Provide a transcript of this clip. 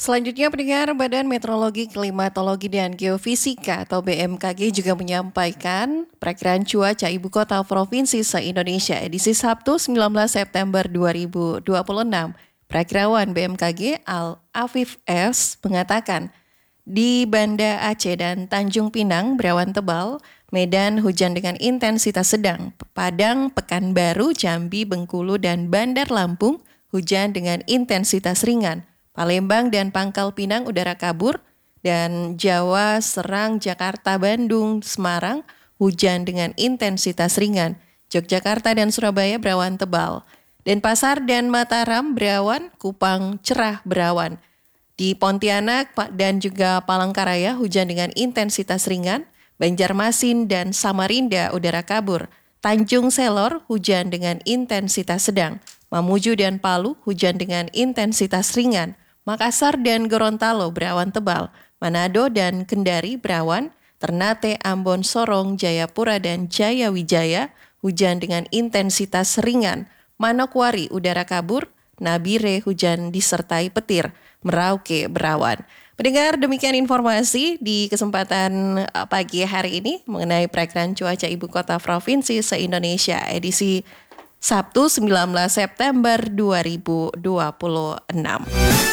Selanjutnya, pendengar Badan Meteorologi, Klimatologi, dan Geofisika atau BMKG juga menyampaikan perakiraan cuaca Ibu Kota Provinsi se-Indonesia edisi Sabtu 19 September 2026. Perakirawan BMKG Al-Afif S. mengatakan, di Banda Aceh dan Tanjung Pinang berawan tebal, Medan hujan dengan intensitas sedang, Padang, Pekanbaru, Jambi, Bengkulu, dan Bandar Lampung hujan dengan intensitas ringan. Palembang dan Pangkal Pinang udara kabur, dan Jawa, Serang, Jakarta, Bandung, Semarang hujan dengan intensitas ringan. Yogyakarta dan Surabaya berawan tebal. Denpasar dan Mataram berawan, Kupang cerah berawan. Di Pontianak dan juga Palangkaraya hujan dengan intensitas ringan. Banjarmasin dan Samarinda udara kabur. Tanjung Selor hujan dengan intensitas sedang. Mamuju dan Palu hujan dengan intensitas ringan. Makassar dan Gorontalo berawan tebal. Manado dan Kendari berawan. Ternate, Ambon, Sorong, Jayapura, dan Jayawijaya hujan dengan intensitas ringan. Manokwari udara kabur. Nabire hujan disertai petir. Merauke berawan. Pendengar, demikian informasi di kesempatan pagi hari ini mengenai perakiraan cuaca Ibu Kota Provinsi se-Indonesia edisi Sabtu 19 September 2026.